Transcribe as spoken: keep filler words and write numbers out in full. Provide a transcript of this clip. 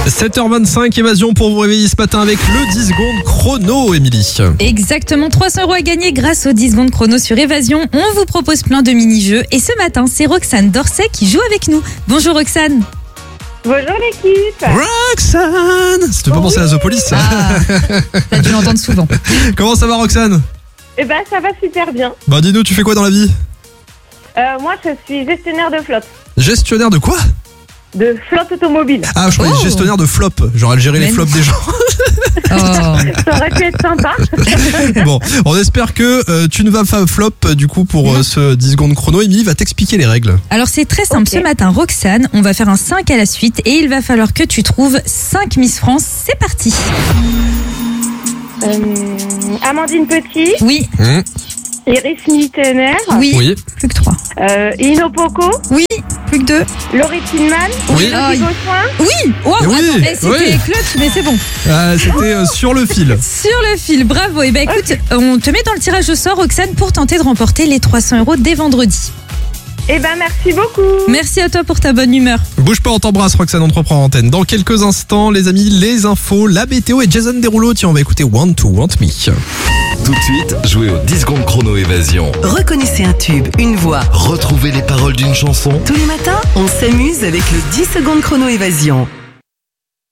sept heures vingt-cinq, Évasion pour vous réveiller ce matin avec le dix secondes chrono, Émilie. Exactement, trois cents euros à gagner grâce aux dix secondes chrono sur Évasion. On vous propose plein de mini-jeux et ce matin, c'est Roxane Dorset qui joue avec nous. Bonjour Roxane. Bonjour l'équipe. Roxane, ça te fait pas penser à The Police, ça? Ah, t'as dû l'entendre souvent. Comment ça va, Roxane? Eh ben ça va super bien. Bah dis-nous, tu fais quoi dans la vie? Euh, moi je suis gestionnaire de flotte. Gestionnaire de quoi? De flotte automobile. Ah, je croyais Oh. gestionnaire de flop, genre elle gérait les Mais flops des gens. Oh. Ça aurait pu être sympa. Bon, on espère que euh, tu ne vas pas flop euh, du coup pour euh, ce dix secondes chrono. Émilie va t'expliquer les règles. Alors c'est très simple, Ok. ce matin Roxane, on va faire un cinq à la suite et il va falloir que tu trouves cinq Miss France. C'est parti. Euh, Amandine Petit, Oui, Mmh. Iris Mittener, oui, Oui. plus que trois. euh, Ino Poco, Oui, plus que deux. Laurie Tinman, Oui. Ah, Sophie il- Gauchoin. Oui, wow, Oui, attends, eh, c'était oui. clutch, mais c'est bon. Ah, c'était euh, sur le fil. Sur le fil, bravo. Et ben écoute, on te met dans le tirage au sort, Roxane, pour tenter de remporter les trois cents euros dès vendredi. Eh ben merci beaucoup. Merci à toi pour ta bonne humeur. Bouge pas, on t'embrasse, Roxane, on te reprend en antenne. Dans quelques instants, les amis, les infos, la météo et Jason Derulo. Tiens, on va écouter Want to Want Me. Tout de suite, jouez au dix secondes chrono Évasion. Reconnaissez un tube, une voix. Retrouvez les paroles d'une chanson. Tous les matins, on s'amuse avec le dix secondes chrono Évasion.